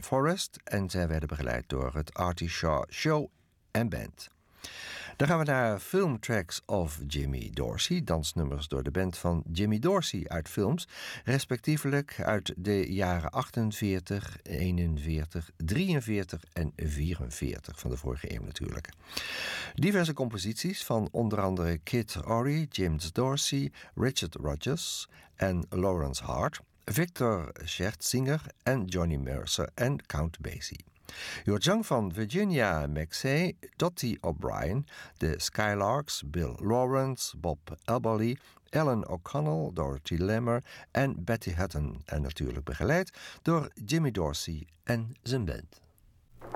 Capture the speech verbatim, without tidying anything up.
Forrest en zij werden begeleid door het Artie Shaw Show en Band. Dan gaan we naar Film Tracks of Jimmy Dorsey, dansnummers door de band van Jimmy Dorsey uit films, respectievelijk uit de jaren achtenveertig, eenenveertig, drieënveertig en vierenveertig van de vorige eeuw natuurlijk. Diverse composities van onder andere Kid Ory, James Dorsey, Richard Rodgers en Lawrence Hart, Victor Schertzinger en Johnny Mercer en Count Basie. Je hoort zang van Virginia McSay, Dottie O'Brien, de Skylarks, Bill Lawrence, Bob Elberly, Ellen O'Connell, Dorothy Lamour en Betty Hutton. En natuurlijk begeleid door Jimmy Dorsey en zijn band.